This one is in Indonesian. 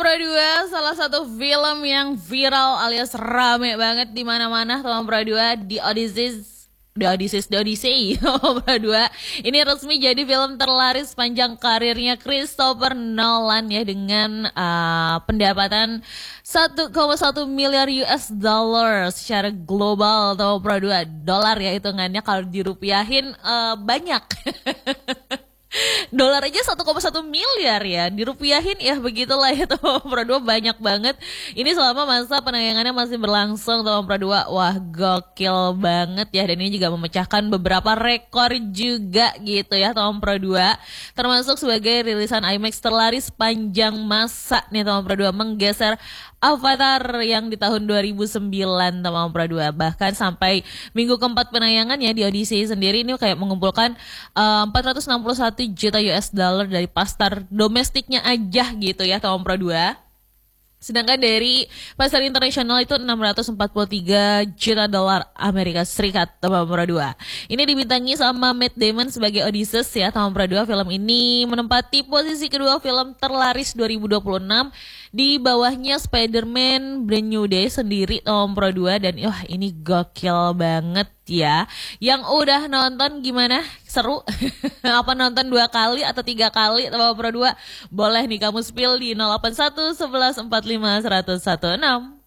Pro 2, salah satu film yang viral alias rame banget di mana-mana Tom Pro 2 di Odyssey Tom Pro 2. Ini resmi jadi film terlaris sepanjang karirnya Christopher Nolan ya dengan pendapatan 1,1 miliar US dollar secara global Tom Pro 2 dolar ya hitungannya kalau dirupiahin banyak. Dolar aja 1,1 miliar ya, dirupiahin ya begitulah ya Tom Pro 2 banyak banget. Ini selama masa penayangannya masih berlangsung Tom Pro 2. Wah, gokil banget ya, dan ini juga memecahkan beberapa rekor juga gitu ya Tom Pro 2. Termasuk sebagai rilisan IMAX terlaris panjang masa nih Tom Pro 2, menggeser Avatar yang di tahun 2009 Tom Pro 2. Bahkan sampai minggu keempat penayangan ya di Odyssey sendiri ini kayak mengumpulkan 461 juta US dollar dari pasar domestiknya aja gitu ya Tom Pro 2. Sedangkan dari pasar internasional itu 643 juta dolar Amerika Serikat Tom Pro 2. Ini dibintangi sama Matt Damon sebagai Odysseus ya Tom Pro 2. Film ini menempati posisi kedua film terlaris 2026 di bawahnya Spider-Man Brand New Day sendiri Tom Pro 2. Dan ini gokil banget ya. Yang udah nonton gimana? Seru? Apa nonton 2 kali atau 3 kali Tom Pro 2? Boleh nih kamu spill di 081 11 45 116.